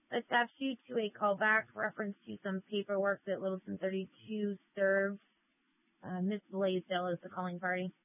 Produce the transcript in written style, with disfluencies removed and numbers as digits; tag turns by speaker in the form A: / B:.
A: attached you to a callback reference to some paperwork that Littleton 32 served. Miss Blaisdell is the calling party.